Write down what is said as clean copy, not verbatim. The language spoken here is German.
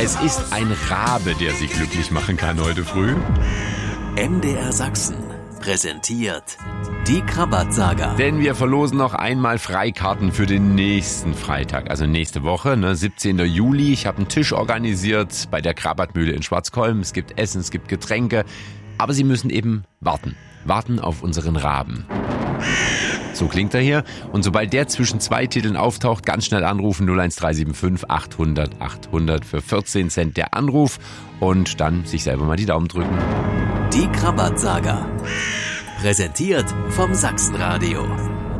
Es ist ein Rabe, der sich glücklich machen kann heute früh. MDR Sachsen präsentiert die Krabat-Saga. Denn wir verlosen noch einmal Freikarten für den nächsten Freitag, also nächste Woche, 17. Juli. Ich habe einen Tisch organisiert bei der Krabatmühle in Schwarzkolm. Es gibt Essen, es gibt Getränke, aber Sie müssen eben warten auf unseren Raben. So klingt er hier. Und sobald der zwischen zwei Titeln auftaucht, ganz schnell anrufen 01375 800 800 für 14 Cent der Anruf und dann sich selber mal die Daumen drücken. Die Krabat-Saga. Präsentiert vom Sachsenradio.